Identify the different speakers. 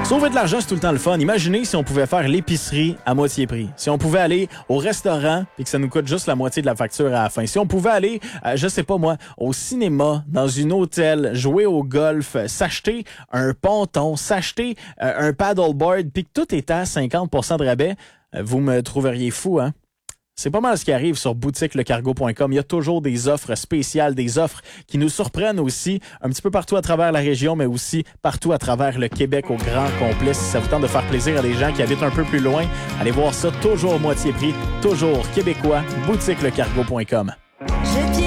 Speaker 1: Sauver de l'argent, c'est tout le temps le fun. Imaginez si on pouvait faire l'épicerie à moitié prix. Si on pouvait aller au restaurant et que ça nous coûte juste la moitié de la facture à la fin. Si on pouvait aller, je sais pas moi, au cinéma, dans une hôtel, jouer au golf, s'acheter un ponton, s'acheter un paddleboard, puis que tout était à 50% de rabais, vous me trouveriez fou, hein? C'est pas mal ce qui arrive sur boutiquelecargo.com. Il y a toujours des offres spéciales, des offres qui nous surprennent aussi un petit peu partout à travers la région, mais aussi partout à travers le Québec au grand complet. Si ça vous tente de faire plaisir à des gens qui habitent un peu plus loin, allez voir ça toujours moitié prix, toujours québécois, boutiquelecargo.com.